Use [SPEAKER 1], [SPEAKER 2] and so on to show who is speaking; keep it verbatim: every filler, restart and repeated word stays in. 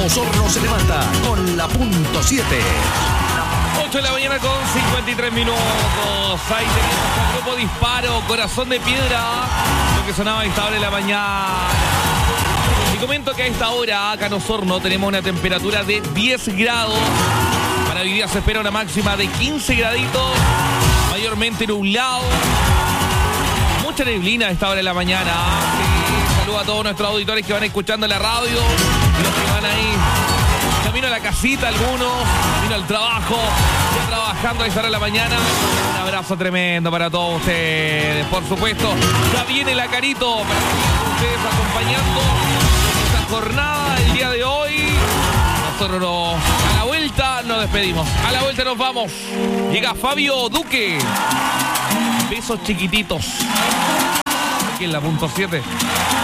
[SPEAKER 1] Osorno se levanta con la punto siete.
[SPEAKER 2] ocho de la mañana con cincuenta y tres minutos. Ahí tenemos al grupo Disparo, Corazón de Piedra, lo que sonaba a esta hora de la mañana. Y comento que a esta hora acá en Osorno tenemos una temperatura de diez grados. Para hoy día se espera una máxima de quince graditos, mayormente nublado. Mucha neblina a esta hora de la mañana. Sí, saludo a todos nuestros auditores que van escuchando la radio, los que van ahí camino a la casita, algunos camino al trabajo, ya trabajando a esta hora de la mañana. Un abrazo tremendo para todos ustedes, por supuesto. Ya viene la Carito para que ustedes acompañando esta jornada el día de hoy. Nosotros no, a la vuelta nos despedimos, a la vuelta nos vamos. Llega Fabio Duque. Besos chiquititos. Aquí en la punto siete.